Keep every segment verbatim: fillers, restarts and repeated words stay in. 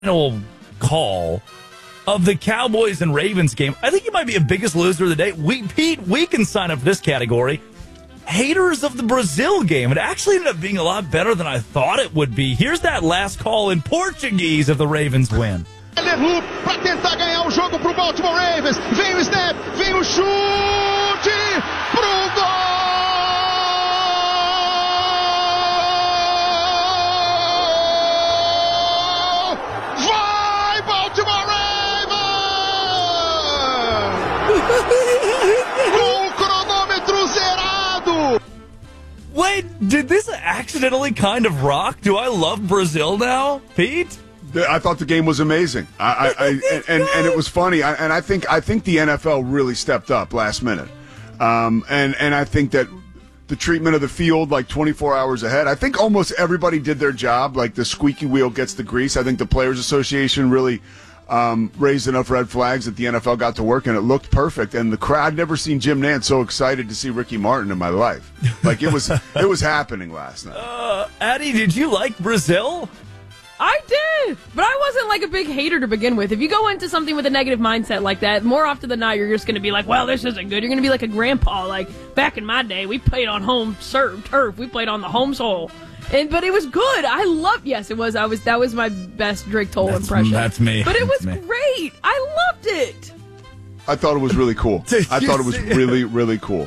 final call of the Cowboys and Ravens game. I think you might be the biggest loser of the day. We, Pete, we can sign up for this category. Haters of the Brazil game. It actually ended up being a lot better than I thought it would be. Here's that last call in Portuguese if the Ravens win. Para tentar ganhar o jogo pro Baltimore Ravens. Vem o snap, vem o chute pro gol! Vai Baltimore Ravens! Com o cronômetro zerado! Wait, did this accidentally kind of rock? Do I love Brazil now, Pete? I thought the game was amazing. I, I, I and, and and it was funny. I, and I think I think the N F L really stepped up last minute. Um, and and I think that the treatment of the field, like twenty-four hours ahead, I think almost everybody did their job. Like the squeaky wheel gets the grease. I think the Players Association really um, raised enough red flags that the N F L got to work, and it looked perfect. And the crowd, I'd never seen Jim Nantz so excited to see Ricky Martin in my life. Like it was it was happening last night. Uh, Addie, did you like Brazil? I did, but I wasn't like a big hater to begin with. If you go into something with a negative mindset like that, more often than not, you're just going to be like, well, this isn't good. You're going to be like a grandpa. Like, back in my day, we played on home serve, turf. We played on the home soil. And, but it was good. I loved, yes, it was. I was, that was my best Drake Toll that's, impression. That's me. But it that's was me. great. I loved it. I thought it was really cool. I thought it was really, really cool.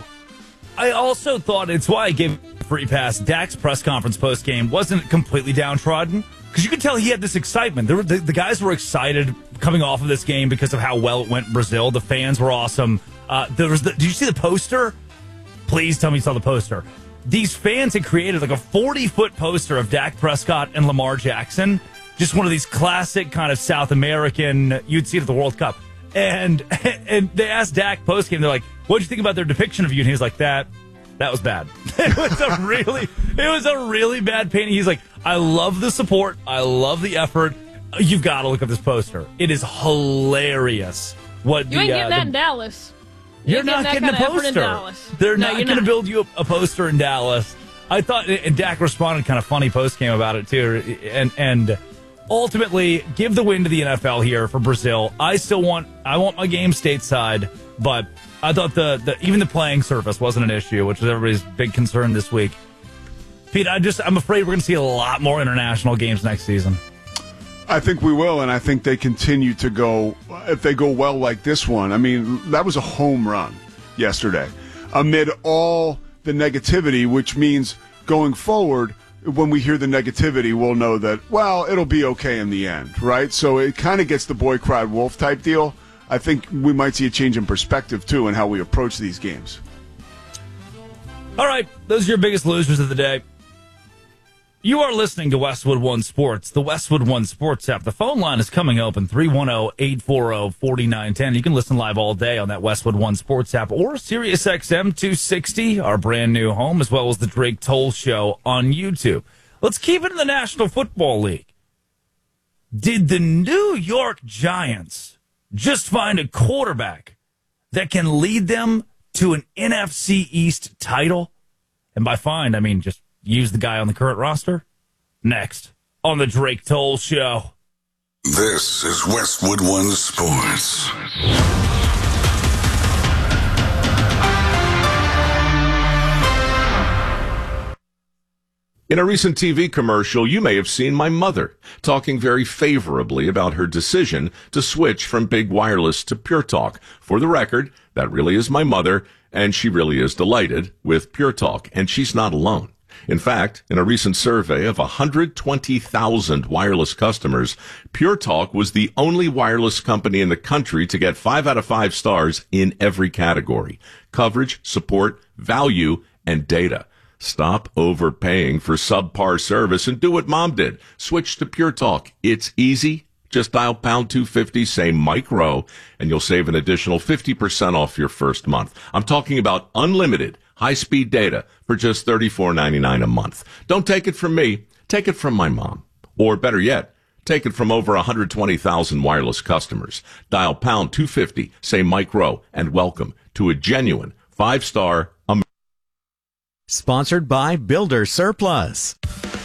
I also thought it's why I gave a free pass. Dak's press conference post game wasn't completely downtrodden. Because you could tell he had this excitement. There were, the, the guys were excited coming off of this game because of how well it went in Brazil. The fans were awesome. Uh, there was the, did you see the poster? Please tell me you saw the poster. These fans had created like a forty-foot poster of Dak Prescott and Lamar Jackson. Just one of these classic kind of South American, you'd see it at the World Cup. And and they asked Dak post-game, they're like, what'd you think about their depiction of you? And he was like, that, that was bad. It was a really, it was a really bad painting. He's like, I love the support. I love the effort. You've got to look at this poster. It is hilarious. What you the, ain't getting uh, that the, in Dallas. You're, you're not getting, getting a poster. They're no, not going to build you a, a poster in Dallas. I thought, and Dak responded kind of funny post game about it too, and and ultimately give the win to the N F L here for Brazil. I still want, I want my game stateside, but I thought the, the even the playing surface wasn't an issue, which was everybody's big concern this week. Pete, I just I'm afraid we're going to see a lot more international games next season. I think we will, and I think they continue to go, if they go well like this one. I mean, that was a home run yesterday amid all the negativity, which means going forward, when we hear the negativity, we'll know that, well, it'll be okay in the end, right? So it kind of gets the boy cried wolf type deal. I think we might see a change in perspective, too, in how we approach these games. All right, those are your biggest losers of the day. You are listening to Westwood One Sports, the Westwood One Sports app. The phone line is coming open, three one zero, eight four zero, four nine one zero. You can listen live all day on that Westwood One Sports app or Sirius X M two sixty, our brand new home, as well as the Drake Toll Show on YouTube. Let's keep it in the National Football League. Did the New York Giants just find a quarterback that can lead them to an N F C East title? And by find, I mean just use the guy on the current roster? Next on the Drake Toll Show. This is Westwood One Sports. In a recent T V commercial, you may have seen my mother talking very favorably about her decision to switch from Big Wireless to Pure Talk. For the record, that really is my mother, and she really is delighted with Pure Talk, and she's not alone. In fact, in a recent survey of one hundred twenty thousand wireless customers, Pure Talk was the only wireless company in the country to get five out of five stars in every category: coverage, support, value, and data. Stop overpaying for subpar service and do what Mom did. Switch to Pure Talk. It's easy. Just dial pound two fifty, say Mike Rowe, and you'll save an additional fifty percent off your first month. I'm talking about unlimited high-speed data for just thirty-four ninety-nine a month. Don't take it from me. Take it from my mom. Or better yet, take it from over one hundred twenty thousand wireless customers. Dial pound two fifty, say Mike Rowe, and welcome to a genuine five-star American. Sponsored by Builder Surplus.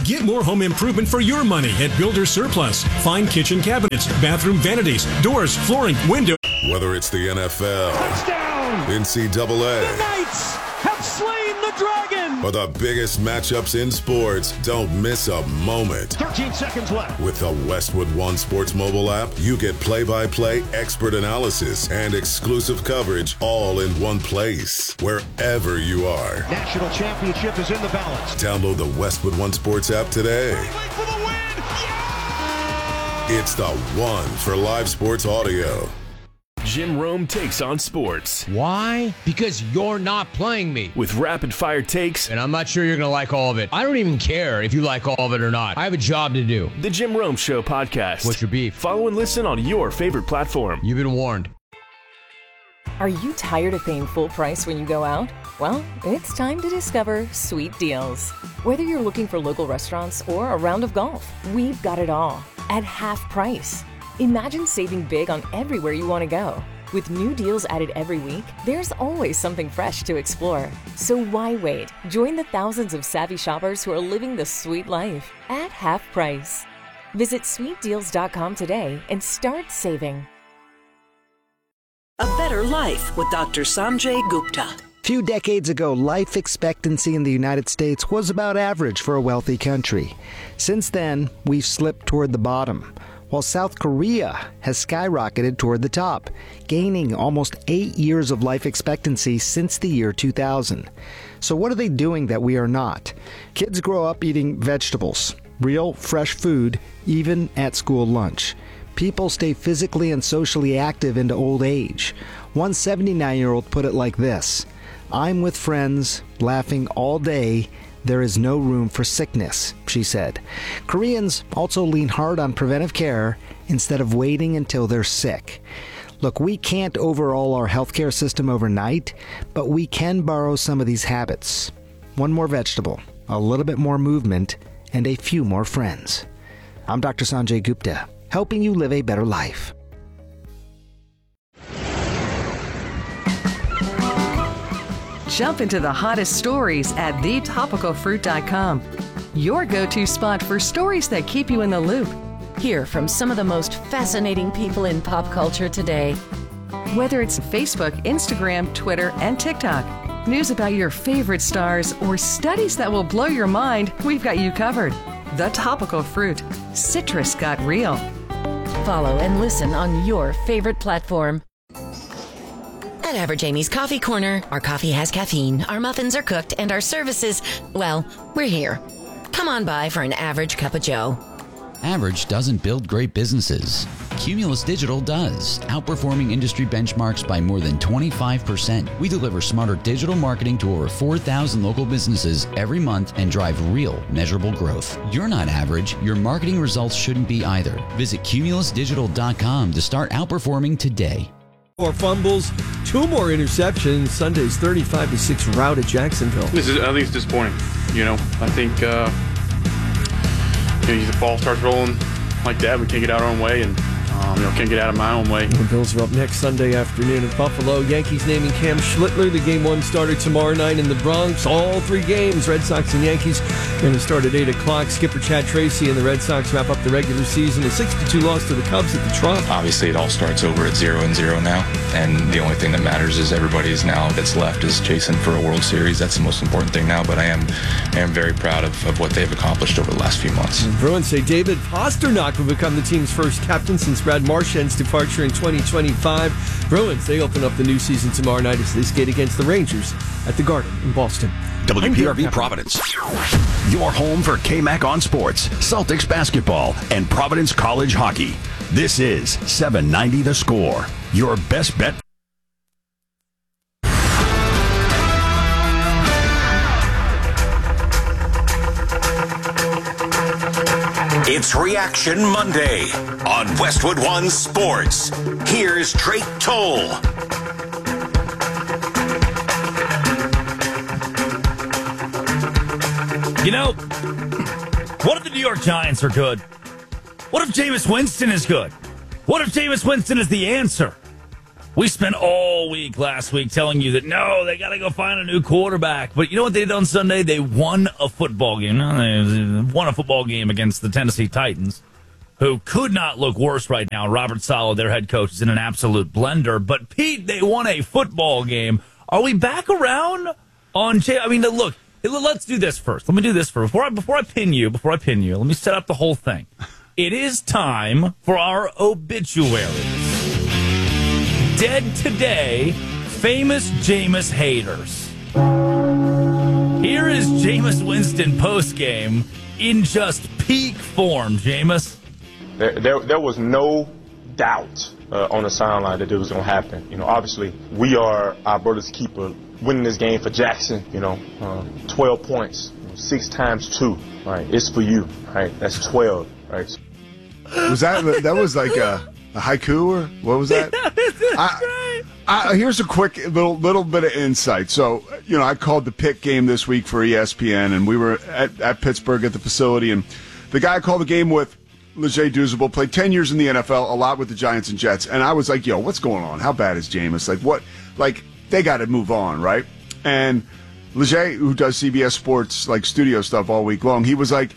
Get more home improvement for your money at Builder's Surplus. Find kitchen cabinets, bathroom vanities, doors, flooring, windows. Whether it's the N F L, touchdown, N C double A, the Knights have slain the dragon, or the biggest matchups in sports, don't miss a moment. thirteen seconds left. With the Westwood One Sports mobile app, you get play-by-play expert analysis and exclusive coverage all in one place, wherever you are. National championship is in the balance. Download the Westwood One Sports app today. For the win. Yeah! It's the one for live sports audio. Jim Rome takes on sports. Why? Because you're not playing me. With rapid-fire takes. And I'm not sure you're going to like all of it. I don't even care if you like all of it or not. I have a job to do. The Jim Rome Show podcast. What's your beef? Follow and listen on your favorite platform. You've been warned. Are you tired of paying full price when you go out? Well, it's time to discover Sweet Deals. Whether you're looking for local restaurants or a round of golf, we've got it all at half price. Imagine saving big on everywhere you want to go. With new deals added every week, there's always something fresh to explore. So why wait? Join the thousands of savvy shoppers who are living the sweet life at half price. Visit sweet deals dot com today and start saving. A better life with Doctor Sanjay Gupta. A few decades ago, life expectancy in the United States was about average for a wealthy country. Since then, we've slipped toward the bottom, while South Korea has skyrocketed toward the top, gaining almost eight years of life expectancy since the year two thousand. So what are they doing that we are not? Kids grow up eating vegetables, real, fresh food, even at school lunch. People stay physically and socially active into old age. One seventy-nine-year-old put it like this: "I'm with friends, laughing all day. There is no room for sickness," she said. Koreans also lean hard on preventive care instead of waiting until they're sick. Look, we can't overhaul our healthcare system overnight, but we can borrow some of these habits. One more vegetable, a little bit more movement, and a few more friends. I'm Doctor Sanjay Gupta, helping you live a better life. Jump into the hottest stories at the topical fruit dot com. Your go-to spot for stories that keep you in the loop. Hear from some of the most fascinating people in pop culture today. Whether it's Facebook, Instagram, Twitter, and TikTok, news about your favorite stars, or studies that will blow your mind, we've got you covered. The Topical Fruit. Citrus got real. Follow and listen on your favorite platform. At Average Amy's Coffee Corner, our coffee has caffeine, our muffins are cooked, and our services, well, we're here. Come on by for an average cup of joe. Average doesn't build great businesses. Cumulus Digital does, outperforming industry benchmarks by more than twenty-five percent. We deliver smarter digital marketing to over four thousand local businesses every month and drive real, measurable growth. You're not average. Your marketing results shouldn't be either. Visit cumulus digital dot com to start outperforming today. More fumbles, two more interceptions. Sunday's thirty-five to six rout at Jacksonville. This is at least disappointing. You know, I think uh, you know, the ball starts rolling like that. We can't get out our own way, and um, you know, can't get out of my own way. The Bills are up next Sunday afternoon in Buffalo. Yankees naming Cam Schlittler the game one starter tomorrow night in the Bronx. All three games, Red Sox and Yankees, going to start at eight o'clock. Skipper Chad Tracy and the Red Sox wrap up the regular season. A six to two loss to the Cubs at the Trop. Obviously, it all starts over at zero and zero now, and the only thing that matters is everybody's now that's left is chasing for a World Series. That's the most important thing now, but I am I am very proud of, of what they've accomplished over the last few months. And Bruins say David Pastrnak will become the team's first captain since Brad Marchand's departure in twenty twenty-five. Bruins, they open up the new season tomorrow night as they skate against the Rangers at the Garden in Boston. W P R V Providence, your home for K-Mac on sports, Celtics basketball, and Providence College hockey. This is seven ninety The Score, your best bet. It's Reaction Monday on Westwood One Sports. Here's Drake Toll. You know, what if the New York Giants are good? What if Jameis Winston is good? What if Jameis Winston is the answer? We spent all week last week telling you that, no, they got to go find a new quarterback. But you know what they did on Sunday? They won a football game. No, they won a football game against the Tennessee Titans, who could not look worse right now. Robert Saleh, their head coach, is in an absolute blender. But, Pete, they won a football game. Are we back around on Jay? I mean, look, let's do this first. Let me do this first. Before I, before I pin you, before I pin you, let me set up the whole thing. It is time for our obituaries. Dead today, famous Jameis haters. Here is Jameis Winston postgame in just peak form, Jameis. There, there, there was no doubt uh, on the sideline that it was going to happen. You know, obviously, we are our brother's keeper. Winning this game for Jackson, you know, uh, twelve points, six times two, right? It's for you, right? That's twelve, right? Was that that was like a, a haiku or what was that? I, I, here's a quick little little bit of insight. So, you know, I called the Pitt game this week for E S P N, and we were at, at Pittsburgh at the facility, and the guy I called the game with, Leger Douzable, played ten years in the N F L, a lot with the Giants and Jets, and I was like, yo, what's going on? How bad is Jameis? Like, what? Like, they got to move on, right? And Leger, who does C B S Sports, like, studio stuff all week long, he was like,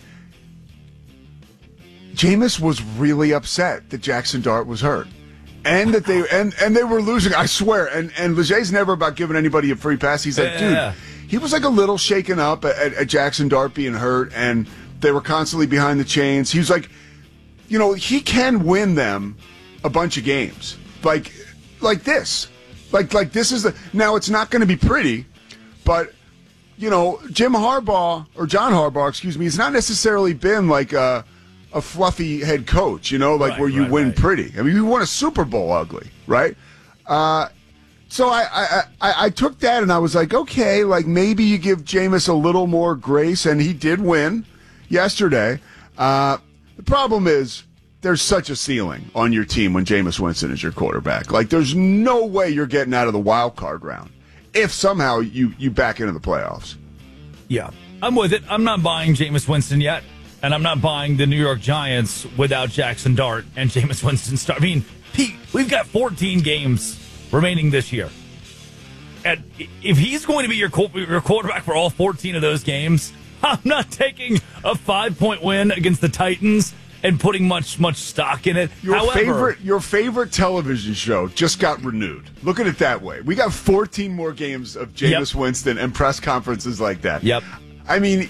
Jameis was really upset that Jackson Dart was hurt. And that they and, and they were losing, I swear. And and Leger's never about giving anybody a free pass. He's like, dude, yeah. He was like a little shaken up at, at Jackson Dart being hurt, and they were constantly behind the chains. He was like, you know, he can win them a bunch of games. Like like this. Like like this is the now it's not gonna be pretty, but you know, Jim Harbaugh or John Harbaugh, excuse me, has not necessarily been like a a fluffy head coach, you know, like right, where you right, win right. pretty. I mean, you won a Super Bowl ugly, right? Uh, so I, I, I, I took that and I was like, okay, like maybe you give Jameis a little more grace, and he did win yesterday. Uh, the problem is there's such a ceiling on your team when Jameis Winston is your quarterback. Like, there's no way you're getting out of the wild card round if somehow you, you back into the playoffs. Yeah, I'm with it. I'm not buying Jameis Winston yet. And I'm not buying the New York Giants without Jackson Dart and Jameis Winston. Start. I mean, Pete, we've got fourteen games remaining this year. And if he's going to be your your quarterback for all fourteen of those games, I'm not taking a five-point win against the Titans and putting much, much stock in it. Your However, favorite your favorite television show just got renewed. Look at it that way. We got fourteen more games of Jameis yep. Winston and press conferences like that. Yep. I mean,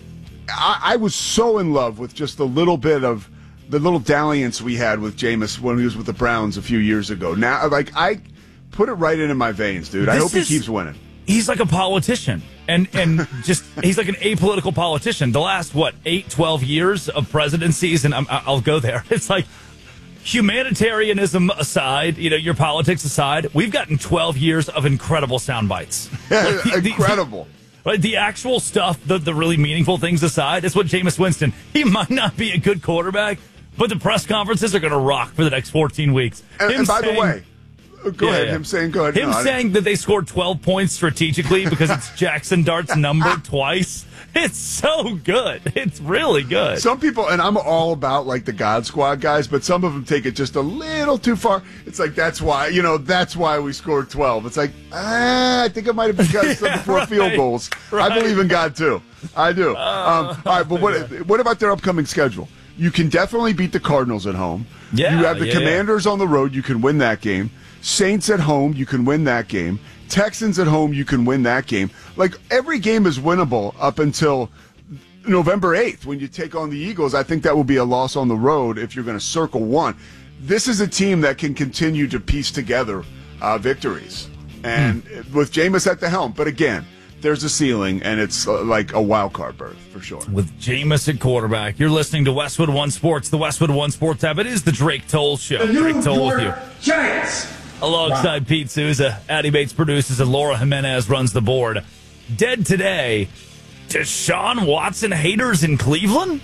I, I was so in love with just a little bit of the little dalliance we had with Jameis when he was with the Browns a few years ago. Now, like, I put it right into my veins, dude. I hope he keeps winning. He's like a politician, and and just he's like an apolitical politician. The last, what, eight, twelve years of presidencies, and I'm, I'll go there. It's like humanitarianism aside, you know, your politics aside, we've gotten twelve years of incredible sound bites. Like the, incredible. The, Right, the actual stuff, the, the really meaningful things aside, it's what Jameis Winston, he might not be a good quarterback, but the press conferences are going to rock for the next fourteen weeks. And, and by saying, the way, go yeah, ahead, yeah. him saying, go ahead. Him no, saying that they scored twelve points strategically because it's Jackson Dart's number twice. It's so good. It's really good. Some people, and I'm all about like the God Squad guys, but some of them take it just a little too far. It's like, that's why, you know, that's why we scored twelve. It's like, ah, I think it might have been because yeah, of the four right, field goals. Right. I believe in God too. I do. Uh, um, all right, but what, what about their upcoming schedule? You can definitely beat the Cardinals at home. Yeah, you have the yeah, Commanders yeah. on the road. You can win that game. Saints at home. You can win that game. Texans at home. You can win that game. Like, every game is winnable up until November eighth when you take on the Eagles. I think that will be a loss on the road if you're going to circle one. This is a team that can continue to piece together uh, victories. And hmm. with Jameis at the helm. But again, there's a ceiling, and it's uh, like a wild card berth for sure. With Jameis at quarterback, you're listening to Westwood One Sports, the Westwood One Sports app. It is the Drake Toll Show. The Drake Toll with you. Giants. Alongside wow. Pete Souza, Addie Bates produces, and Laura Jimenez runs the board. Dead today, Deshaun Watson haters in Cleveland?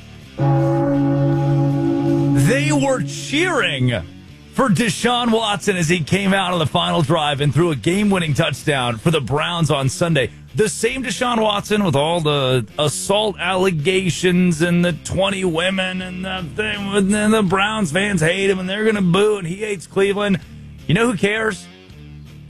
They were cheering for Deshaun Watson as he came out on the final drive and threw a game-winning touchdown for the Browns on Sunday. The same Deshaun Watson with all the assault allegations and the twenty women and the thing, and the Browns fans hate him and they're going to boo and he hates Cleveland. You know who cares?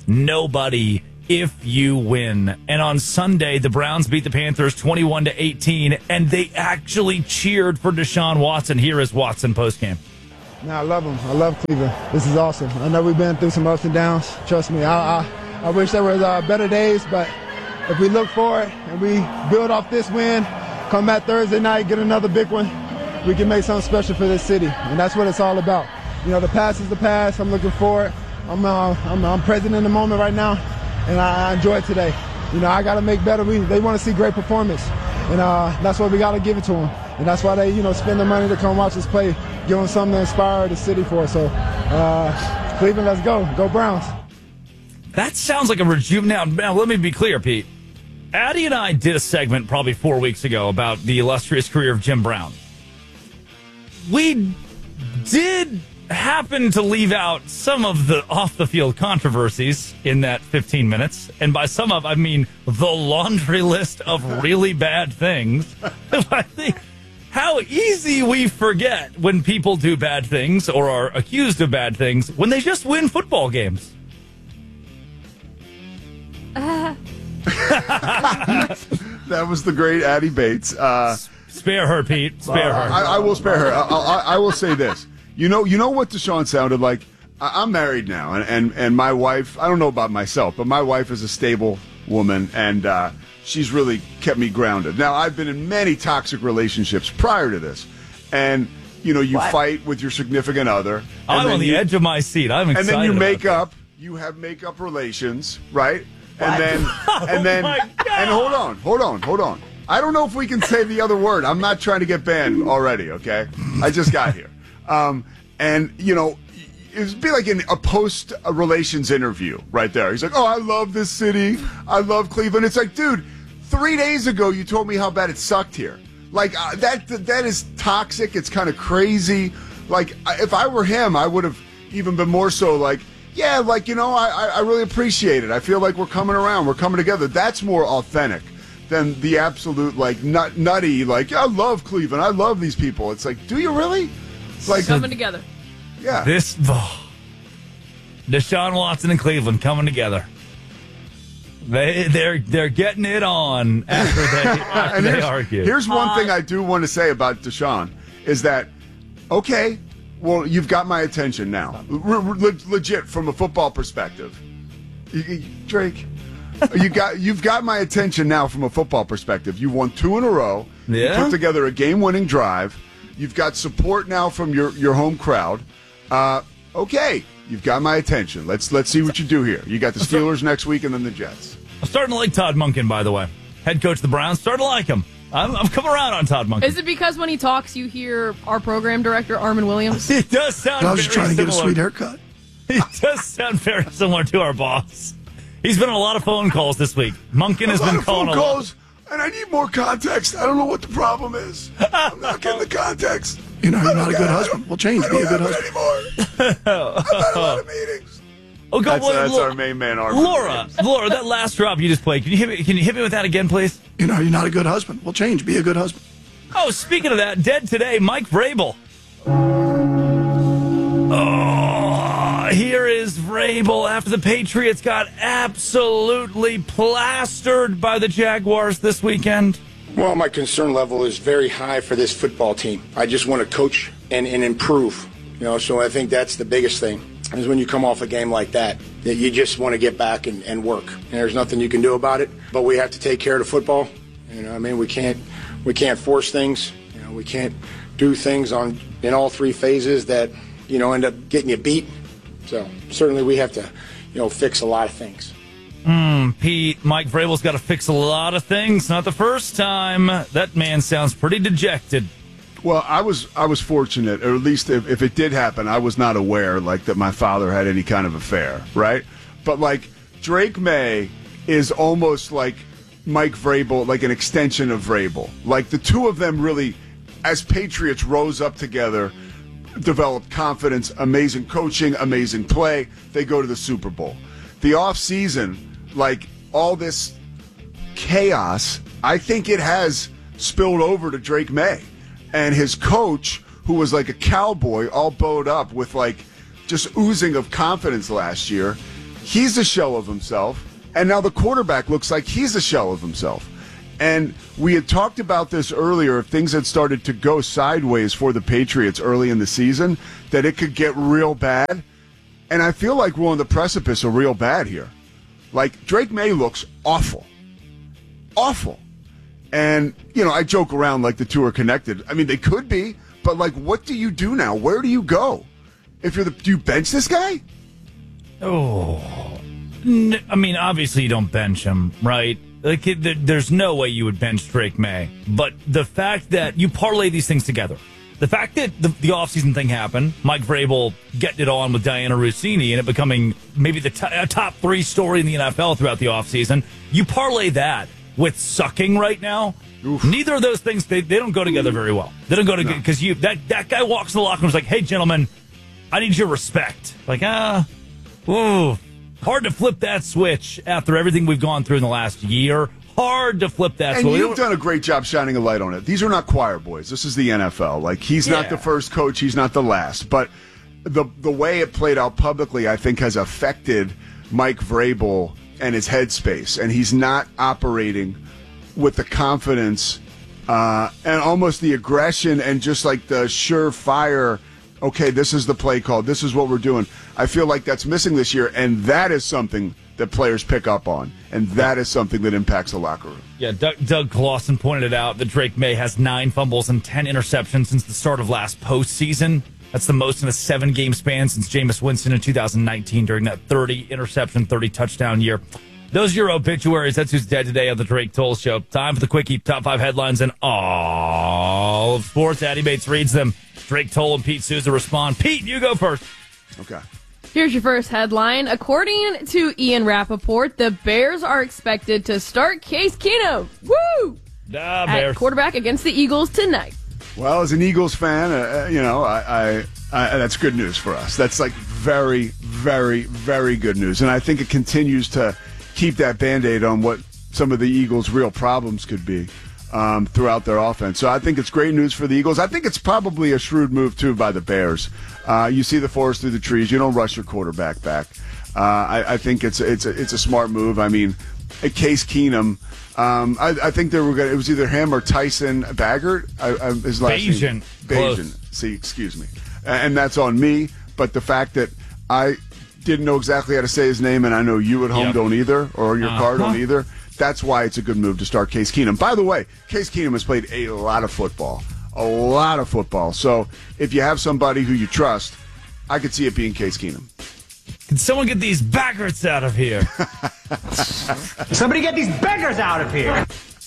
nobody if you win. And on Sunday, the Browns beat the Panthers twenty-one to eighteen, and they actually cheered for Deshaun Watson. Here is Watson postgame. Man, I love him. I love Cleveland. This is awesome. I know we've been through some ups and downs. Trust me, I I, I wish there was uh, better days, but if we look forward and we build off this win, come back Thursday night, get another big one, we can make something special for this city, and that's what it's all about. You know, the past is the past. I'm looking forward. I'm uh, I'm, I'm present in the moment right now, and I, I enjoy it today. You know, I got to make better. We, they want to see great performance, and uh, that's what we got to give it to them. And that's why they, you know, spend the money to come watch us play, give them something to inspire the city for. So, uh, Cleveland, let's go. Go Browns. That sounds like a rejuvenate. Now, let me be clear, Pete. Addie and I did a segment probably four weeks ago about the illustrious career of Jim Brown. We did happen to leave out some of the off-the-field controversies in that fifteen minutes. And by some of, I mean the laundry list of really bad things. I think how easy we forget when people do bad things or are accused of bad things when they just win football games. Uh. That was the great Addie Bates. Uh, spare her, Pete. Spare uh, her. I, I will spare her. I, I, I will say this. You know, you know what Deshaun sounded like? I, I'm married now, and, and, and my wife, I don't know about myself, but my wife is a stable woman, and uh, she's really kept me grounded. Now, I've been in many toxic relationships prior to this, and, you know, you what? fight with your significant other. I'm on the you, edge of my seat. I'm excited. And then you make that. up. You have make-up relations, right? And what? then, oh and then, and hold on, hold on, hold on. I don't know if we can say the other word. I'm not trying to get banned already, okay? I just got here. Um, and, you know, it would be like in a post-relations interview right there. He's like, oh, I love this city. I love Cleveland. It's like, dude, three days ago you told me how bad it sucked here. Like, uh, that that is toxic. It's kind of crazy. Like, if I were him, I would have even been more so like, yeah, like, you know, I, I really appreciate it. I feel like we're coming around. We're coming together. That's more authentic than the absolute, like, nut, nutty, like, I love Cleveland. I love these people. It's like, do you really? Like coming together. Yeah. This, oh, Deshaun Watson and Cleveland coming together. They, they're they're getting it on after they, after they here's, argue. Here's one uh, thing I do want to say about Deshaun is that, okay, well, you've got my attention now. R- re- legit, from a football perspective. You, you, Drake, you got, you've got my attention now from a football perspective. You won two in a row. Yeah. You put together a game-winning drive. You've got support now from your, your home crowd. Uh, okay, you've got my attention. Let's let's see what you do here. You got the Steelers next week and then the Jets. I'm starting to like Todd Monken, by the way. Head coach of the Browns. Starting to like him. I'm, I'm coming around on Todd Monken. Is it because when he talks, you hear our program director, Armin Williams? He does sound I was just very trying to similar. get a sweet haircut. He does sound very similar to our boss. He's been on a lot of phone calls this week. Monken has a lot been of calling phone a lot. calls, and I need more context. I don't know what the problem is. I'm not getting the context. You know, you're not a good husband. Well, change. Be a good husband. Anymore. I've had a lot of meetings. Oh, go, that's well, that's Laura, our main man, Armin. Laura, Laura, that last drop you just played, can you hit me, can you hit me with that again, please? You know, you're not a good husband. Well, change. Be a good husband. Oh, speaking of that, dead today, Mike Vrabel. Oh, here is Vrabel after the Patriots got absolutely plastered by the Jaguars this weekend. Well, my concern level is very high for this football team. I just want to coach and, and improve. You know, so I think that's the biggest thing, is when you come off a game like that, that you just want to get back and, and work. And there's nothing you can do about it, but we have to take care of the football. You know, I mean, we can't we can't force things. You know, we can't do things on in all three phases that, you know, end up getting you beat. So certainly we have to, you know, fix a lot of things. Mm, Pete, Mike Vrabel's got to fix a lot of things. Not the first time. That man sounds pretty dejected. Well, I was I was fortunate, or at least if, if it did happen, I was not aware, like, that my father had any kind of affair, right? But, like, Drake May is almost like Mike Vrabel, like an extension of Vrabel. Like, the two of them really, as Patriots, rose up together, developed confidence, amazing coaching, amazing play. They go to the Super Bowl. The offseason, like, all this chaos, I think it has spilled over to Drake May. And his coach, who was like a cowboy, all bowed up with, like, just oozing of confidence last year, he's a shell of himself, and now the quarterback looks like he's a shell of himself. And we had talked about this earlier, if things had started to go sideways for the Patriots early in the season, that it could get real bad. And I feel like we're on the precipice of real bad here. Like, Drake May looks awful. Awful. And, you know, I joke around like the two are connected. I mean, they could be, but, like, what do you do now? Where do you go? If you're the, do you bench this guy? Oh, N- I mean, obviously you don't bench him, right? Like, it, th- there's no way you would bench Drake May. But the fact that you parlay these things together, the fact that the, the offseason thing happened, Mike Vrabel getting it on with Diana Rossini and it becoming maybe the t- a top three story in the N F L throughout the offseason, you parlay that with sucking right now. Oof. Neither of those things, they, they don't go together very well. They don't go together because no. you that, that guy walks in the locker room and is like, hey, gentlemen, I need your respect. Like, ah, ooh, hard to flip that switch after everything we've gone through in the last year. Hard to flip that and switch. And you've done a great job shining a light on it. These are not choir boys. This is the N F L. Like, he's yeah. not the first coach. He's not the last. But the the way it played out publicly, I think, has affected Mike Vrabel and his headspace. And he's not operating with the confidence uh, and almost the aggression and just like the surefire, okay, this is the play call. This is what we're doing. I feel like that's missing this year, and that is something that players pick up on, and that is something that impacts the locker room. Yeah, Doug, Doug Clawson pointed it out that Drake May has nine fumbles and ten interceptions since the start of last postseason. That's the most in a seven-game span since Jameis Winston in two thousand nineteen during that thirty-interception, thirty-touchdown year. Those are your obituaries. That's who's dead today on the Drake Toll Show. Time for the Quickie top five headlines in all of sports. Addy Bates reads them. Drake Toll and Pete Souza respond. Pete, you go first. Okay. Here's your first headline. According to Ian Rappaport, the Bears are expected to start Case Keenum. Woo! Da, At Bears. quarterback against the Eagles tonight. Well, as an Eagles fan, uh, you know, I, I, I, that's good news for us. That's like very, very, very good news. And I think it continues to keep that Band-Aid on what some of the Eagles' real problems could be um, throughout their offense. So I think it's great news for the Eagles. I think it's probably a shrewd move, too, by the Bears. Uh, you see the forest through the trees. You don't rush your quarterback back. Uh, I, I think it's it's a, it's a smart move. I mean, Case Keenum, um, I, I think they were going. It was either him or Tyson Baggert. I, I, his last Bayesian. name. Bayesian. See, excuse me, and that's on me. But the fact that I didn't know exactly how to say his name, and I know you at home yep. don't either, or your uh-huh. car don't either. That's why it's a good move to start Case Keenum. By the way, Case Keenum has played a lot of football. A lot of football. So if you have somebody who you trust, I could see it being Case Keenum. Can someone get these Baggarts out of here? Somebody get these beggars out of here.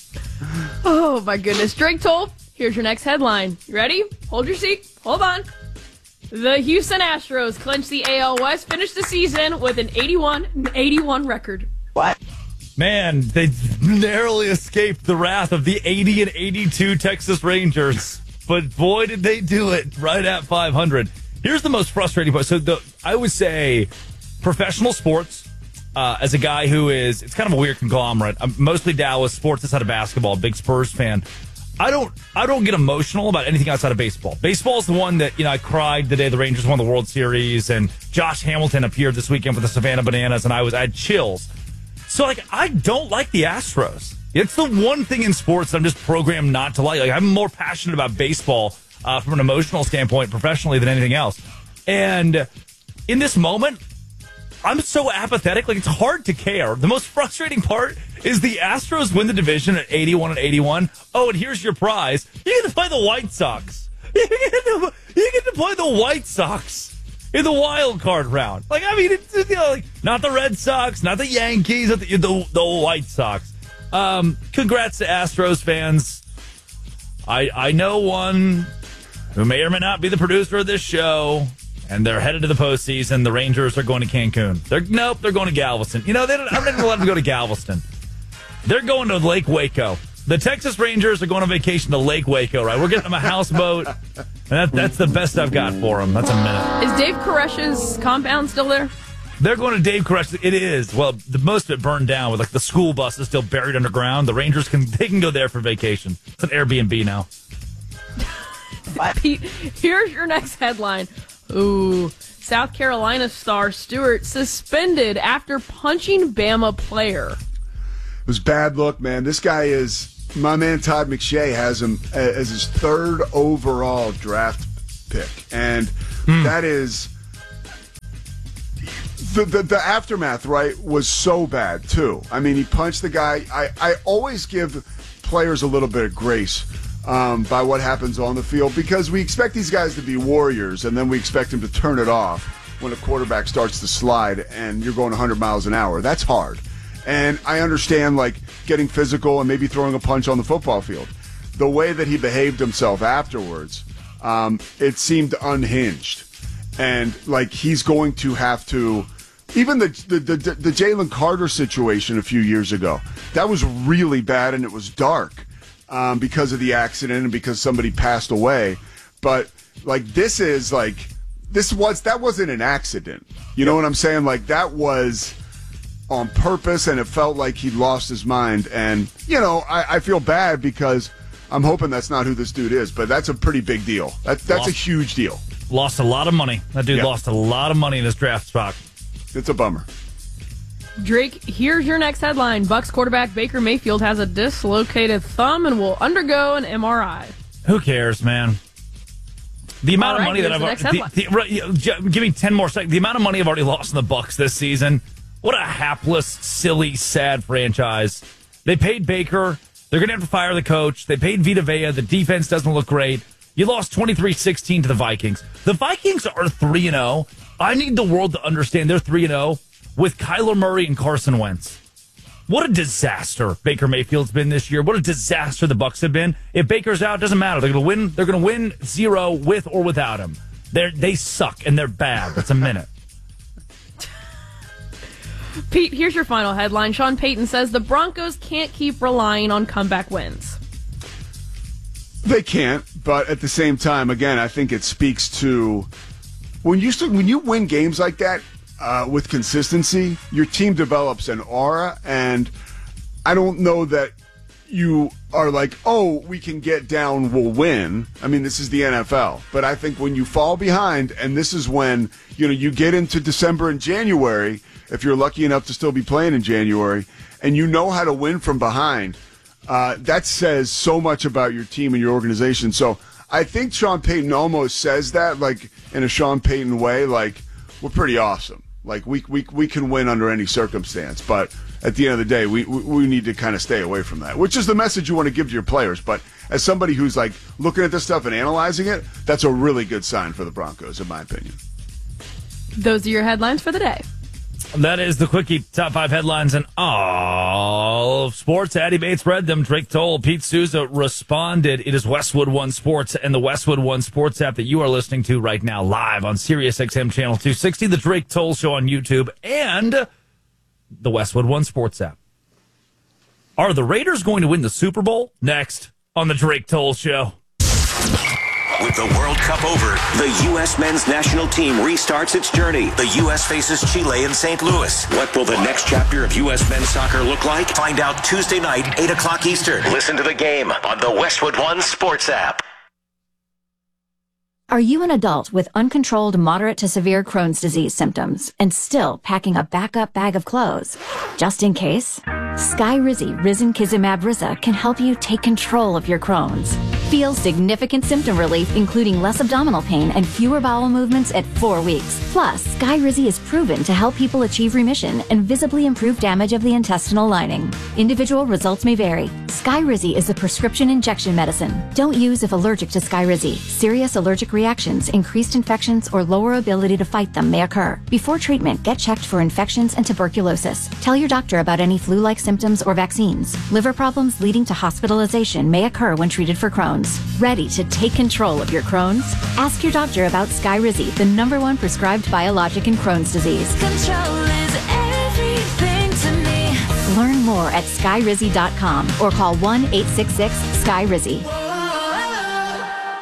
Oh, my goodness. Drake Toll, here's your next headline. You ready? Hold your seat. Hold on. The Houston Astros clinched the A L West, finished the season with an eighty-one and eighty-one record. What? Man, they narrowly escaped the wrath of the eighty and eighty-two Texas Rangers. But boy, did they do it right at five hundred. Here's the most frustrating part. So the, I would say professional sports, uh, as a guy who is, it's kind of a weird conglomerate. I'm mostly Dallas sports outside of basketball, big Spurs fan. I don't I don't get emotional about anything outside of baseball. Baseball is the one that, you know, I cried the day the Rangers won the World Series and Josh Hamilton appeared this weekend for the Savannah Bananas and I was I had chills. So, like, I don't like the Astros. It's the one thing in sports that I'm just programmed not to like. Like, I'm more passionate about baseball uh, from an emotional standpoint professionally than anything else. And in this moment, I'm so apathetic. Like, it's hard to care. The most frustrating part is the Astros win the division at eighty-one and eighty-one. Oh, and here's your prize. You get to play the White Sox. You get to, you get to play the White Sox in the wild card round. Like, I mean, it's, you know, like, not the Red Sox, not the Yankees, not the, the, the White Sox. Um, congrats to Astros fans. I I know one who may or may not be the producer of this show, and they're headed to the postseason. The Rangers are going to Cancun. They're nope, they're going to Galveston. You know, they don't, I'm not even allowed to go to Galveston. They're going to Lake Waco. The Texas Rangers are going on vacation to Lake Waco, right? We're getting them a houseboat, and that, that's the best I've got for them. That's a minute. Is Dave Koresh's compound still there? They're going to Dave Koresh. It is. Well, the most of it burned down with, like, the school bus is still buried underground. The Rangers can they can go there for vacation. It's an Airbnb now. Pete, here's your next headline. Ooh. South Carolina star Stewart suspended after punching Bama player. It was bad look, man. This guy is, my man Todd McShay has him as his third overall draft pick. And hmm. that is, the, the the aftermath, right, was so bad, too. I mean, he punched the guy. I, I always give players a little bit of grace um, by what happens on the field because we expect these guys to be warriors, and then we expect them to turn it off when a quarterback starts to slide and you're going one hundred miles an hour. That's hard. And I understand, like, getting physical and maybe throwing a punch on the football field. The way that he behaved himself afterwards, um, it seemed unhinged. And, like, he's going to have to... Even the the, the, the Jalen Carter situation a few years ago, that was really bad, and it was dark um, because of the accident and because somebody passed away. But, like, this is, like... This was... That wasn't an accident. You know what I'm saying? Like, that was... on purpose, and it felt like he lost his mind. And, you know, I, I feel bad because I'm hoping that's not who this dude is, but that's a pretty big deal. That, that's lost, a huge deal. Lost a lot of money. That dude yeah. lost a lot of money in his draft spot. It's a bummer. Drake, here's your next headline. Bucs quarterback Baker Mayfield has a dislocated thumb and will undergo an M R I. Who cares, man? The amount right, of money that I've already... Give me ten more seconds. The amount of money I've already lost in the Bucs this season... What a hapless, silly, sad franchise. They paid Baker. They're going to have to fire the coach. They paid Vita Vea. The defense doesn't look great. You lost twenty-three sixteen to the Vikings. The Vikings are three and oh. I need the world to understand they're three and oh with Kyler Murray and Carson Wentz. What a disaster Baker Mayfield's been this year. What a disaster the Bucs have been. If Baker's out, it doesn't matter. They're going to win. They're going to win zero with or without him. They they suck and they're bad. That's a minute. Pete, here's your final headline. Sean Payton says the Broncos can't keep relying on comeback wins. They can't, but at the same time, again, I think it speaks to when you when you win games like that uh, with consistency, your team develops an aura, and I don't know that you are like, oh, we can get down, we'll win. I mean, this is the N F L, but I think when you fall behind, and this is when you know you get into December and January. If you're lucky enough to still be playing in January, and you know how to win from behind, uh, that says so much about your team and your organization. So I think Sean Payton almost says that, like, in a Sean Payton way, like, we're pretty awesome. Like, we we we can win under any circumstance. But at the end of the day, we, we, we need to kind of stay away from that, which is the message you want to give to your players. But as somebody who's, like, looking at this stuff and analyzing it, that's a really good sign for the Broncos, in my opinion. Those are your headlines for the day. That is the Quickie top five headlines in all of sports. Addy Bates read them. Drake Toll, Pete Souza responded. It is Westwood One Sports and the Westwood One Sports app that you are listening to right now live on Sirius X M Channel two sixty, the Drake Toll Show on YouTube, and the Westwood One Sports app. Are the Raiders going to win the Super Bowl? Next on the Drake Toll Show. With the World Cup over, the U S men's national team restarts its journey. The U S faces Chile in Saint Louis. What will the next chapter of U S men's soccer look like? Find out Tuesday night, eight o'clock Eastern. Listen to the game on the Westwood One Sports app. Are you an adult with uncontrolled moderate to severe Crohn's disease symptoms and still packing a backup bag of clothes? Just in case, Skyrizi Risankizumab Riza can help you take control of your Crohn's. Feel significant symptom relief, including less abdominal pain and fewer bowel movements at four weeks. Plus, Skyrizi is proven to help people achieve remission and visibly improve damage of the intestinal lining. Individual results may vary. Skyrizi is a prescription injection medicine. Don't use if allergic to Skyrizi. Serious allergic reactions, increased infections, or lower ability to fight them may occur. Before treatment, get checked for infections and tuberculosis. Tell your doctor about any flu-like symptoms or vaccines. Liver problems leading to hospitalization may occur when treated for Crohn's. Ready to take control of your Crohn's? Ask your doctor about Skyrizi, the number one prescribed biologic in Crohn's disease. Control is everything to me. Learn more at skyrizi dot com or call one eight six six, S K Y R I Z I.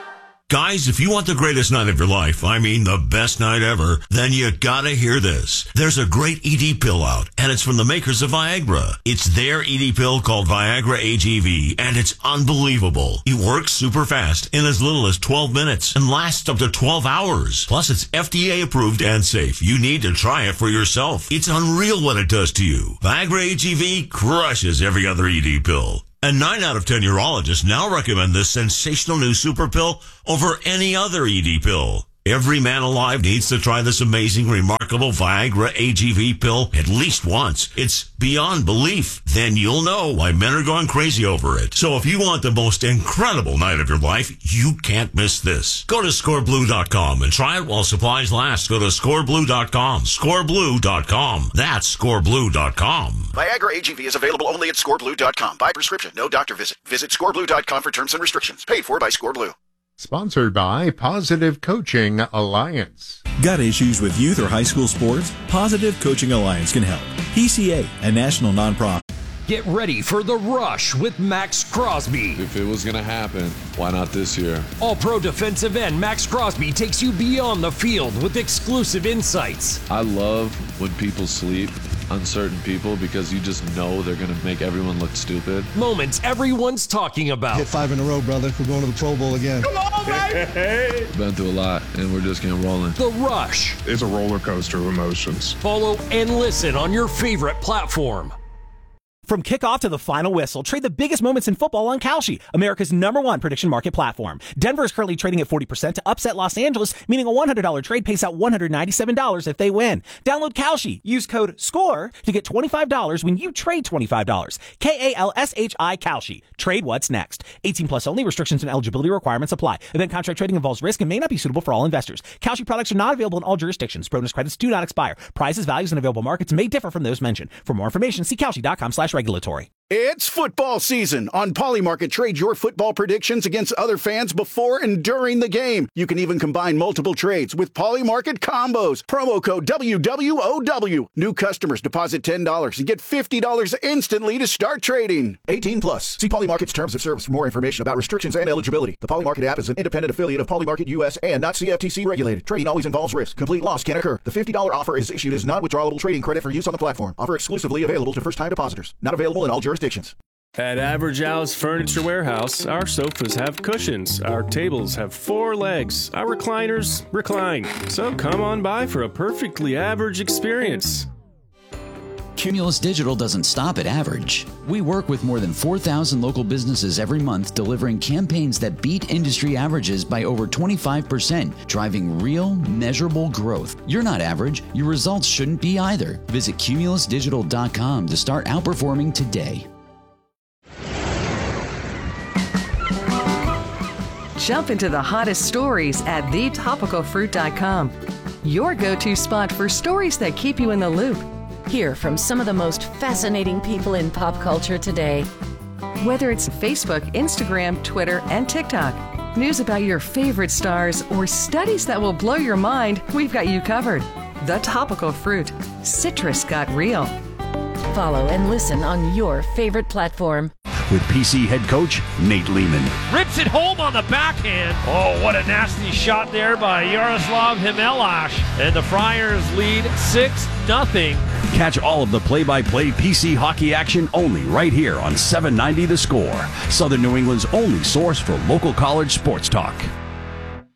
Guys, if you want the greatest night of your life, I mean the best night ever, then you gotta hear this. There's a great E D pill out, and it's from the makers of Viagra. It's their E D pill called Viagra A G V, and it's unbelievable. It works super fast in as little as twelve minutes and lasts up to twelve hours. Plus, it's F D A approved and safe. You need to try it for yourself. It's unreal what it does to you. Viagra A G V crushes every other E D pill. And nine out of ten urologists now recommend this sensational new super pill over any other E D pill. Every man alive needs to try this amazing, remarkable Viagra A G V pill at least once. It's beyond belief. Then you'll know why men are going crazy over it. So if you want the most incredible night of your life, you can't miss this. Go to score blue dot com and try it while supplies last. Go to score blue dot com. score blue dot com. That's score blue dot com. Viagra A G V is available only at score blue dot com. By prescription, no doctor visit. Visit score blue dot com for terms and restrictions. Paid for by ScoreBlue. Sponsored by Positive Coaching Alliance. Got issues with youth or high school sports? Positive Coaching Alliance can help. P C A, a national nonprofit. Get ready for The Rush with Max Crosby. If it was going to happen, why not this year? All-pro defensive end Max Crosby takes you beyond the field with exclusive insights. I love when people sleep on certain people because you just know they're going to make everyone look stupid. Moments everyone's talking about. Hit five in a row, brother. We're going to the Pro Bowl again. Come on, baby! Been through a lot, and we're just getting rolling. The Rush. It's a roller coaster of emotions. Follow and listen on your favorite platform. From kickoff to the final whistle, trade the biggest moments in football on Kalshi, America's number one prediction market platform. Denver is currently trading at forty percent to upset Los Angeles, meaning a one hundred dollars trade pays out one hundred ninety-seven dollars if they win. Download Kalshi. Use code SCORE to get twenty-five dollars when you trade twenty-five dollars. K A L S H I Kalshi. Trade what's next. eighteen plus only. Restrictions and eligibility requirements apply. Event contract trading involves risk and may not be suitable for all investors. Kalshi products are not available in all jurisdictions. Bonus credits do not expire. Prices, values, and available markets may differ from those mentioned. For more information, see Kalshi dot com slash regulatory. It's football season. On Polymarket, trade your football predictions against other fans before and during the game. You can even combine multiple trades with Polymarket combos. Promo code W W O W. New customers deposit ten dollars and get fifty dollars instantly to start trading. eighteen plus. See Polymarket's terms of service for more information about restrictions and eligibility. The Polymarket app is an independent affiliate of Polymarket U S and not C F T C regulated. Trading always involves risk. Complete loss can occur. The fifty dollars offer is issued as non-withdrawable trading credit for use on the platform. Offer exclusively available to first-time depositors. Not available in all jurisdictions. At Average Al's Furniture Warehouse, our sofas have cushions, our tables have four legs, our recliners recline. So come on by for a perfectly average experience. Cumulus Digital doesn't stop at average. We work with more than four thousand local businesses every month, delivering campaigns that beat industry averages by over twenty-five percent, driving real, measurable growth. You're not average. Your results shouldn't be either. Visit cumulus digital dot com to start outperforming today. Jump into the hottest stories at the topical fruit dot com. Your go-to spot for stories that keep you in the loop. Hear from some of the most fascinating people in pop culture today. Whether it's Facebook, Instagram, Twitter, and TikTok, news about your favorite stars, or studies that will blow your mind, we've got you covered. The Topical Fruit. Citrus got real. Follow and listen on your favorite platform. With P C head coach Nate Lehman. Rips it home on the backhand. Oh, what a nasty shot there by Yaroslav Himelash. And the Friars lead six nothing. Catch all of the play-by-play P C hockey action only right here on seven ninety The Score, Southern New England's only source for local college sports talk.